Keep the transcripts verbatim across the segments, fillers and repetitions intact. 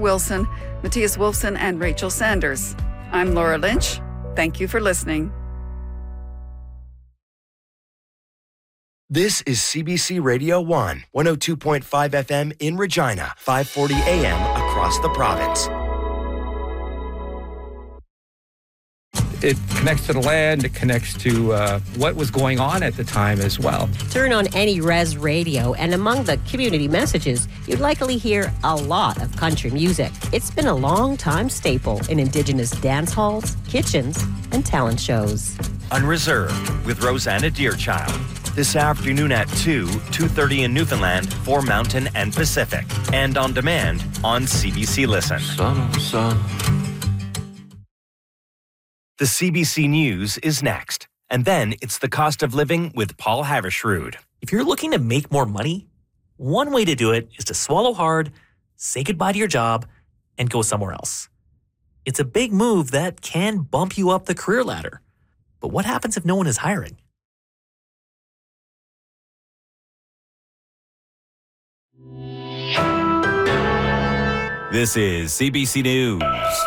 Wilson, Matthias Wolfson, and Rachel Sanders. I'm Laura Lynch. Thank you for listening. This is C B C Radio one, one oh two point five F M in Regina, five forty A M across the province. It connects to the land, it connects to uh, what was going on at the time as well. Turn on Any Res Radio, and among the community messages, you'd likely hear a lot of country music. It's been a long-time staple in Indigenous dance halls, kitchens, and talent shows. Unreserved with Rosanna Deerchild. This afternoon at two, two thirty in Newfoundland for Mountain and Pacific. And on demand on C B C Listen. Son of son. The C B C News is next. And then it's the cost of living with Paul Havershrud. If you're looking to make more money, one way to do it is to swallow hard, say goodbye to your job, and go somewhere else. It's a big move that can bump you up the career ladder. But what happens if no one is hiring? This is C B C News.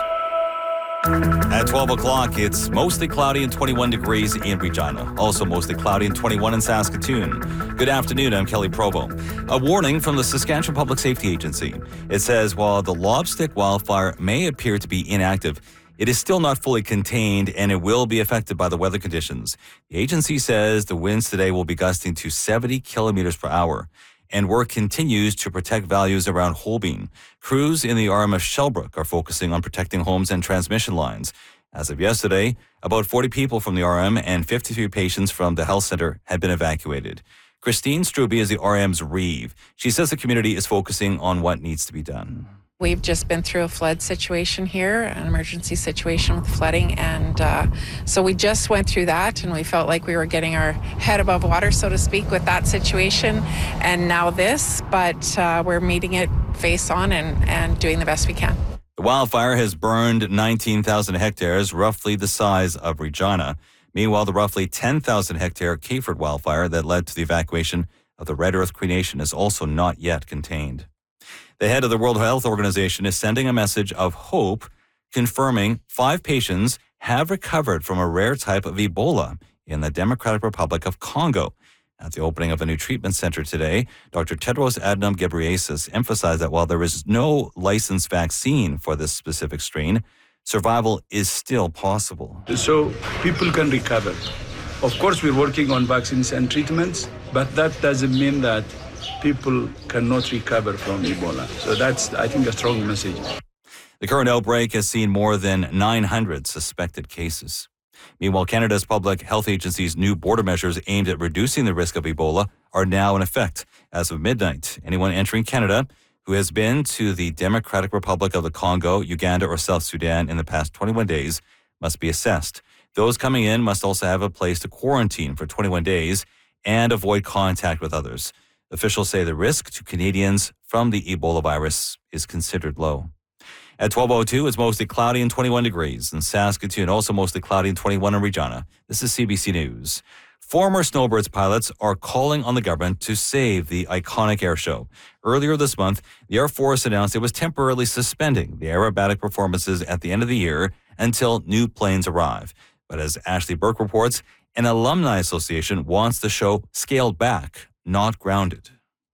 At twelve o'clock, it's mostly cloudy and twenty-one degrees in Regina. Also mostly cloudy and twenty-one in Saskatoon. Good afternoon, I'm Kelly Provo. A warning from the Saskatchewan Public Safety Agency. It says while the Lobstick wildfire may appear to be inactive, it is still not fully contained and it will be affected by the weather conditions. The agency says the winds today will be gusting to seventy kilometers per hour. And work continues to protect values around Holbein. Crews in the R M F Shellbrook are focusing on protecting homes and transmission lines. As of yesterday, about forty people from the R M and fifty-three patients from the health center had been evacuated. Christine Struby is the R M's Reeve. She says the community is focusing on what needs to be done. We've just been through a flood situation here, an emergency situation with flooding, and uh, so we just went through that, and we felt like we were getting our head above water, so to speak, with that situation, and now this, but uh, we're meeting it face on and, and doing the best we can. The wildfire has burned nineteen thousand hectares, roughly the size of Regina. Meanwhile, the roughly ten thousand hectare Kayford wildfire that led to the evacuation of the Red Earth Cree Nation is also not yet contained. The head of the World Health Organization is sending a message of hope, confirming five patients have recovered from a rare type of Ebola in the Democratic Republic of Congo. At the opening of a new treatment center today, Doctor Tedros Adhanom Ghebreyesus emphasized that while there is no licensed vaccine for this specific strain, survival is still possible. So people can recover. Of course, we're working on vaccines and treatments, but that doesn't mean that people cannot recover from Ebola. So that's, I think, a strong message. The current outbreak has seen more than nine hundred suspected cases. Meanwhile, Canada's Public Health Agency's new border measures aimed at reducing the risk of Ebola are now in effect. As of midnight, anyone entering Canada who has been to the Democratic Republic of the Congo, Uganda, or South Sudan in the past twenty-one days must be assessed. Those coming in must also have a place to quarantine for twenty-one days and avoid contact with others. Officials say the risk to Canadians from the Ebola virus is considered low. At twelve oh two, it's mostly cloudy and twenty-one degrees. In Saskatoon, also mostly cloudy and twenty-one in Regina. This is C B C News. Former Snowbirds pilots are calling on the government to save the iconic air show. Earlier this month, the Air Force announced it was temporarily suspending the aerobatic performances at the end of the year until new planes arrive. But as Ashley Burke reports, an alumni association wants the show scaled back, not grounded.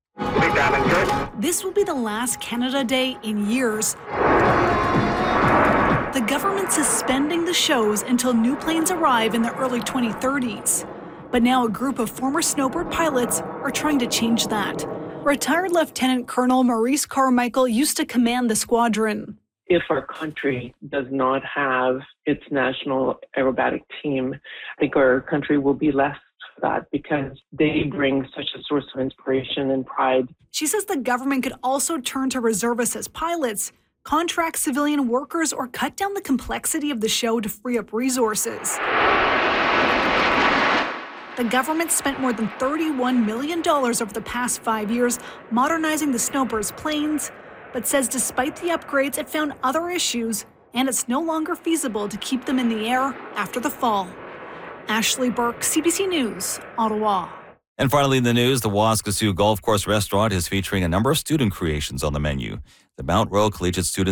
This will be the last Canada Day in years. The government suspending the shows until new planes arrive in the early twenty thirties. But now a group of former Snowbird pilots are trying to change that. Retired Lieutenant Colonel Maurice Carmichael used to command the squadron. If our country does not have its national aerobatic team, I think our country will be less that because they bring such a source of inspiration and pride. She says the government could also turn to reservists as pilots, contract civilian workers, or cut down the complexity of the show to free up resources. The government spent more than thirty-one million dollars over the past five years modernizing the Snowbirds planes, but says despite the upgrades, it found other issues and it's no longer feasible to keep them in the air after the fall. Ashley Burke, C B C News, Ottawa. And finally in the news, the Waskesiu Golf Course Restaurant is featuring a number of student creations on the menu. The Mount Royal Collegiate Student